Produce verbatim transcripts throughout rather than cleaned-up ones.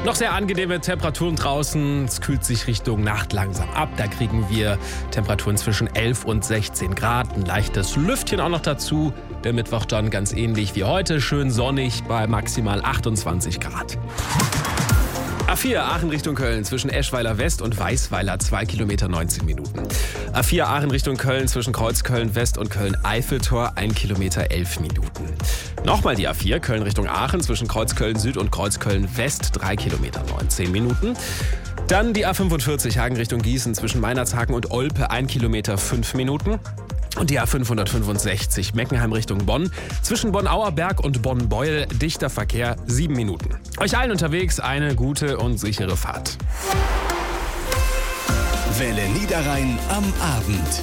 Noch sehr angenehme Temperaturen draußen. Es kühlt sich Richtung Nacht langsam ab. Da kriegen wir Temperaturen zwischen elf und sechzehn Grad. Ein leichtes Lüftchen auch noch dazu. Der Mittwoch dann ganz ähnlich wie heute. Schön sonnig bei maximal achtundzwanzig Grad. A vier Aachen Richtung Köln zwischen Eschweiler West und Weißweiler zwei Kilometer neunzehn Minuten. A vier Aachen Richtung Köln zwischen Kreuzköln West und Köln-Eiffeltor ein Kilometer elf Minuten. Nochmal die A vier Köln Richtung Aachen zwischen Kreuzköln Süd und Kreuzköln West drei Kilometer neunzehn Minuten. Dann die A fünfundvierzig Hagen Richtung Gießen zwischen Meinerzhagen und Olpe ein Kilometer fünf Minuten. Und die A fünfhundertfünfundsechzig Meckenheim Richtung Bonn zwischen Bonn-Auerberg und Bonn-Beuel dichter Verkehr sieben Minuten. Euch allen unterwegs eine gute und sichere Fahrt. Welle Niederrhein am Abend.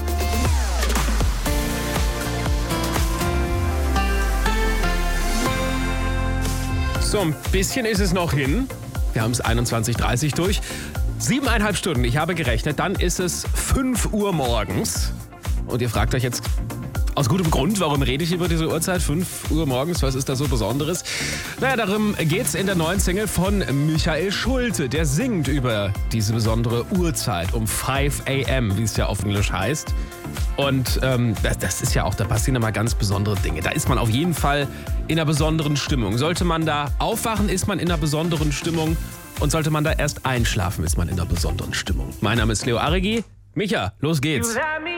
So, ein bisschen ist es noch hin. Wir haben es einundzwanzig Uhr dreißig durch. Siebeneinhalb Stunden, ich habe gerechnet, dann ist es fünf Uhr morgens. Und ihr fragt euch jetzt aus gutem Grund, warum rede ich über diese Uhrzeit? fünf Uhr morgens, was ist da so Besonderes? Naja, darum geht's in der neuen Single von Michael Schulte. Der singt über diese besondere Uhrzeit um fünf a m, wie es ja auf Englisch heißt. Und ähm, das, das ist ja auch, da passieren immer ganz besondere Dinge. Da ist man auf jeden Fall in einer besonderen Stimmung. Sollte man da aufwachen, ist man in einer besonderen Stimmung. Und sollte man da erst einschlafen, ist man in einer besonderen Stimmung. Mein Name ist Leo Arregi. Micha, los geht's.